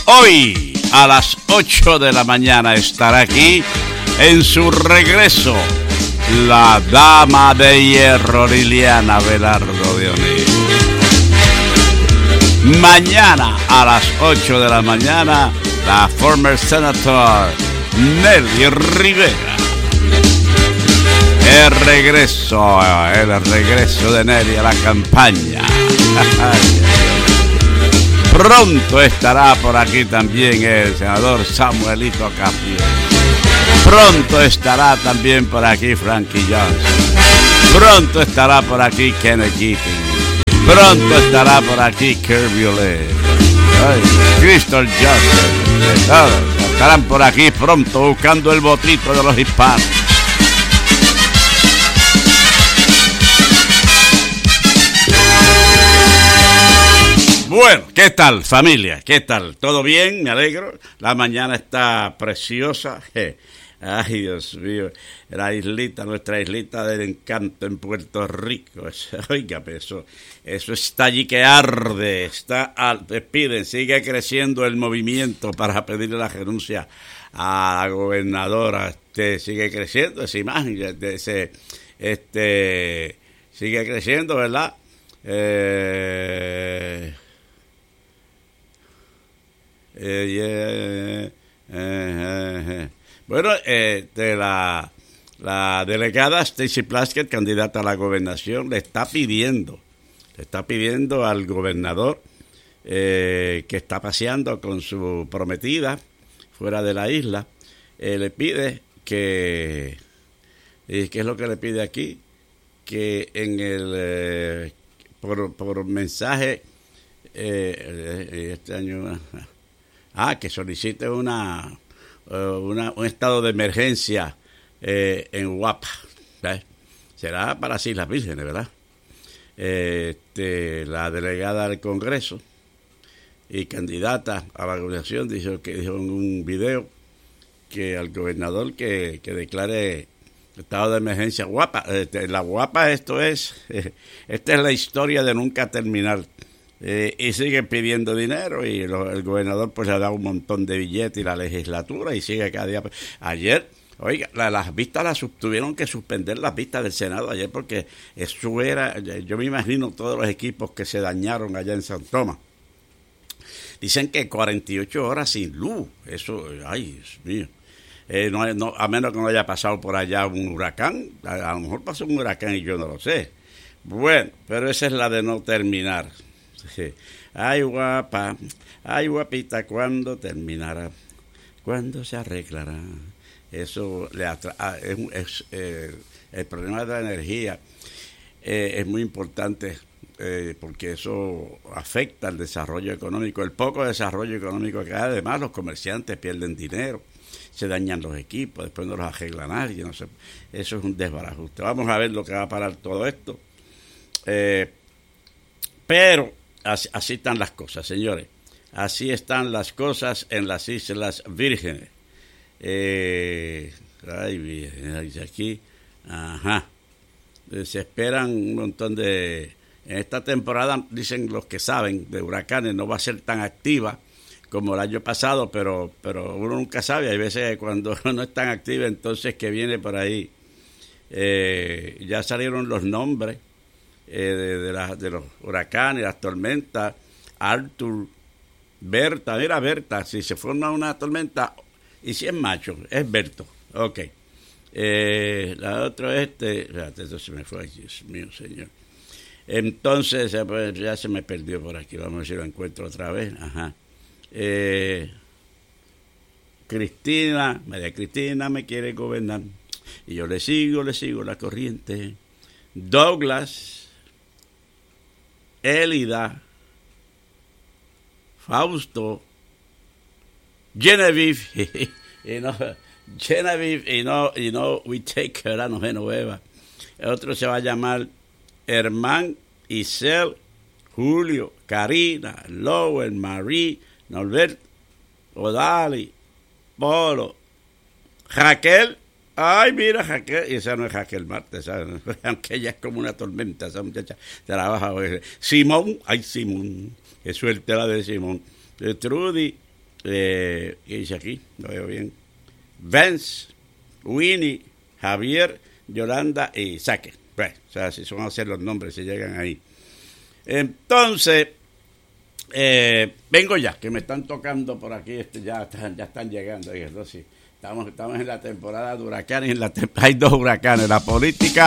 Hoy, a las 8 de la mañana, estará aquí en su regreso la dama de hierro Liliana Velardo Dionisio. Mañana, a las 8 de la mañana, la former senator Nelly Rivera. El regreso de Nelly a la campaña. Pronto estará por aquí también el senador Samuelito Capiel. Pronto estará también por aquí Frankie Johnson. Pronto estará por aquí Kenneth Gipping. Pronto estará por aquí Kirby Ole. Crystal Joseph. Todos estarán por aquí pronto buscando el votito de los hispanos. Bueno, ¿qué tal, familia? ¿Qué tal? ¿Todo bien? Me alegro. La mañana está preciosa. Ay, Dios mío. Nuestra islita del encanto en Puerto Rico. Oiga, eso está allí que arde. Piden, sigue creciendo el movimiento para pedirle la renuncia a la gobernadora. Sigue creciendo esa imagen. Sigue creciendo, ¿verdad? Bueno, la delegada Stacey Plaskett, candidata a la gobernación, le está pidiendo al gobernador que está paseando con su prometida fuera de la isla, le pide que, ¿qué es lo que le pide aquí? Que en el por mensaje este año que solicite un estado de emergencia en Guapa. Será para las Islas Vírgenes, ¿verdad? La delegada del Congreso y candidata a la gobernación dijo en un video que al gobernador que declare estado de emergencia Guapa. La Guapa, esta es la historia de nunca terminar. Y siguen pidiendo dinero y el gobernador pues le da un montón de billetes y la legislatura y sigue cada día. Ayer, oiga, las vistas tuvieron que suspender las vistas del Senado ayer porque eso era, yo me imagino todos los equipos que se dañaron allá en San Tomás. Dicen que 48 horas sin luz, eso, ay, Dios mío. No, a menos que no haya pasado por allá un huracán, a lo mejor pasó un huracán y yo no lo sé. Bueno, pero esa es la de no terminar. Ay, guapa, ay, guapita, ¿cuándo terminará? ¿Cuándo se arreglará? Eso el problema de la energía es muy importante porque eso afecta al desarrollo económico, el poco desarrollo económico que hay. Además, los comerciantes pierden dinero, se dañan los equipos, después no los arregla nadie, no sé. Eso es un desbarajuste. Vamos a ver lo que va a parar todo esto. Pero así están las cosas, señores. Así están las cosas en las Islas Vírgenes. Aquí. Ajá. Se esperan un montón de... En esta temporada, dicen los que saben, de huracanes, no va a ser tan activa como el año pasado, pero uno nunca sabe. Hay veces que cuando no es tan activa, entonces que viene por ahí. Ya salieron los nombres de los huracanes, las tormentas. Arthur, Berta, mira Berta, si se forma una tormenta y si es macho, es Berto, ok. La otra espérate, eso se me fue, Dios mío, señor. Entonces ya se me perdió por aquí, vamos a ver si lo encuentro otra vez. Ajá. María Cristina me quiere gobernar y yo le sigo la corriente. Douglas, Elida, Fausto, Genevieve, we take her, la Genoveva. El otro se va a llamar Herman, Isel, Julio, Karina, Lowell, Marie, Norbert, Odali, Polo, Raquel. Ay, mira, Raquel, y esa no es Raquel Martes, ¿sabes? Aunque ella es como una tormenta, esa muchacha trabaja. Simón, ay, Simón, qué suerte la de Simón. Trudy, ¿Qué dice aquí? Lo veo bien. Vance, Winnie, Javier, Yolanda y Saque. Pues, o sea, si son a hacer los nombres, si llegan ahí. Entonces, vengo ya, que me están tocando por aquí, ya están llegando. Entonces, estamos en la temporada de huracanes, hay 2 huracanes, la política